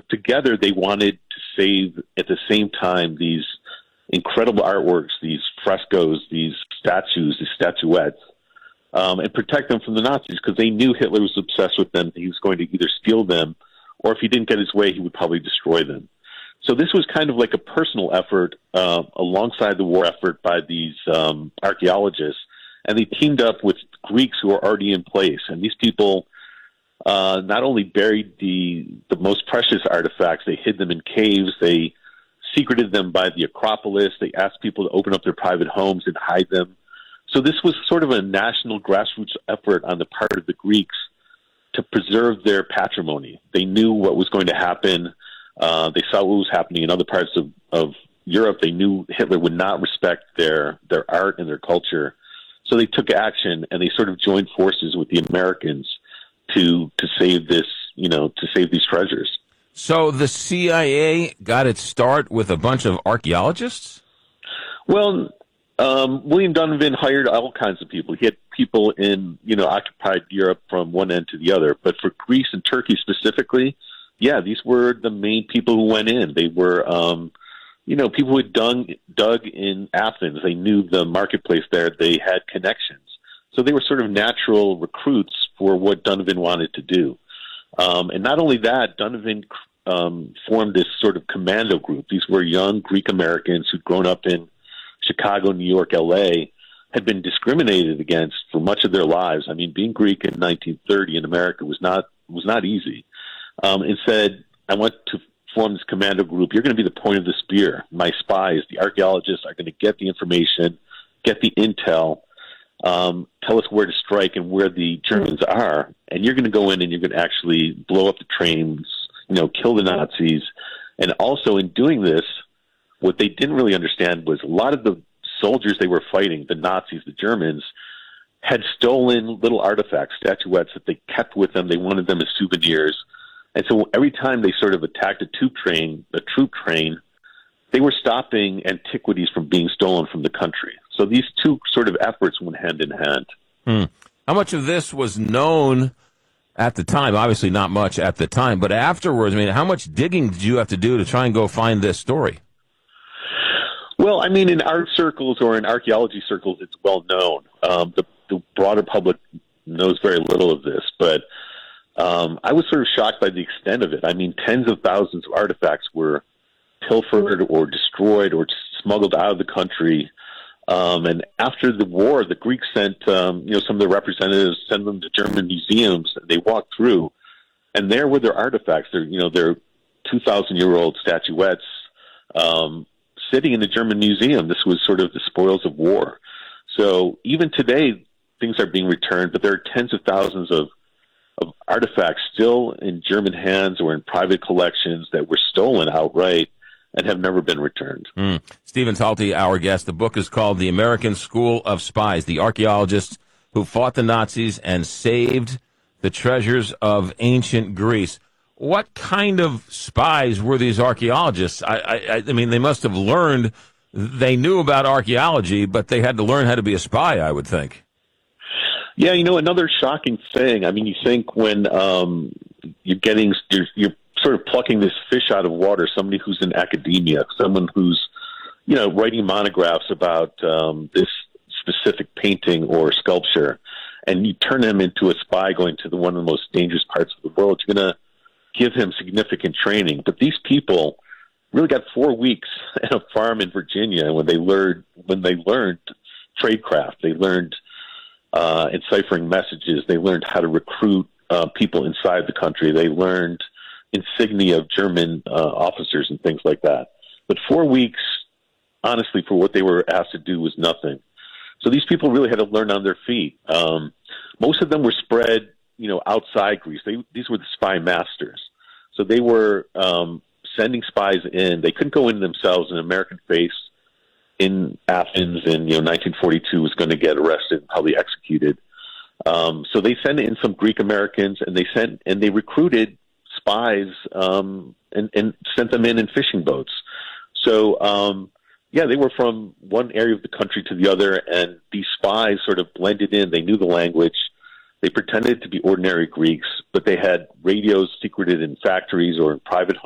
together they wanted to save at the same time these incredible artworks, these frescoes, these statues, these statuettes, and protect them from the Nazis because they knew Hitler was obsessed with them. He was going to either steal them, or if he didn't get his way, he would probably destroy them. So this was kind of like a personal effort alongside the war effort by these archaeologists, and they teamed up with Greeks who were already in place. And these people not only buried the most precious artifacts, they hid them in caves, they secreted them by the Acropolis, they asked people to open up their private homes and hide them. So this was sort of a national grassroots effort on the part of the Greeks to preserve their patrimony. They knew what was going to happen. They saw what was happening in other parts of Europe. They knew Hitler would not respect their art and their culture. So they took action, and they sort of joined forces with the Americans to save this, to save these treasures. So the CIA got its start with a bunch of archaeologists? Well, William Donovan hired all kinds of people. He had people in, occupied Europe from one end to the other. But for Greece and Turkey specifically, yeah, these were the main people who went in. They were, people who had dug in Athens. They knew the marketplace there. They had connections. So they were sort of natural recruits for what Donovan wanted to do. And not only that, Donovan formed this sort of commando group. These were young Greek Americans who'd grown up in Chicago, New York, L.A., had been discriminated against for much of their lives. I mean, being Greek in 1930 in America was not easy. And said, I want to form this commando group. You're going to be the point of the spear. My spies, the archaeologists, are going to get the information, get the intel, tell us where to strike and where the Germans are. And you're going to go in and you're going to actually blow up the trains, kill the Nazis. And also in doing this, what they didn't really understand was a lot of the soldiers they were fighting, the Nazis, the Germans, had stolen little artifacts, statuettes that they kept with them. They wanted them as souvenirs. And so every time they sort of attacked a troop train, they were stopping antiquities from being stolen from the country. So these two sort of efforts went hand in hand. How much of this was known at the time? Obviously not much at the time, but afterwards, how much digging did you have to do to try and go find this story? Well, in art circles or in archaeology circles, it's well known. The broader public knows very little of this, but I was sort of shocked by the extent of it. Tens of thousands of artifacts were pilfered or destroyed or smuggled out of the country. And after the war, the Greeks sent, some of their representatives, sent them to German museums. They walked through, and there were their artifacts. Their 2,000-year-old statuettes sitting in the German museum. This was sort of the spoils of war. So even today, things are being returned, but there are tens of thousands of artifacts still in German hands or in private collections that were stolen outright and have never been returned. Stephen Talty, our guest. The book is called The American School of Spies, the archaeologists who fought the Nazis and saved the treasures of ancient Greece. What kind of spies were these archaeologists? They must have learned, they knew about archaeology, but they had to learn how to be a spy, I would think. Yeah, another shocking thing. You think when you're sort of plucking this fish out of water, somebody who's in academia, someone who's, writing monographs about this specific painting or sculpture, and you turn him into a spy going to one of the most dangerous parts of the world, you're going to give him significant training. But these people really got 4 weeks at a farm in Virginia when they learned tradecraft. They learned enciphering messages. They learned how to recruit people inside the country. They learned insignia of German officers and things like that. But 4 weeks, honestly, for what they were asked to do was nothing. So these people really had to learn on their feet. Most of them were spread, outside Greece. These were the spy masters. So they were sending spies in. They couldn't go in themselves. An American face in Athens in 1942 was going to get arrested and probably executed. So they sent in some Greek Americans, and they recruited spies and sent them in fishing boats. So they were from one area of the country to the other, and these spies sort of blended in. They knew the language. They pretended to be ordinary Greeks, but they had radios secreted in factories or in private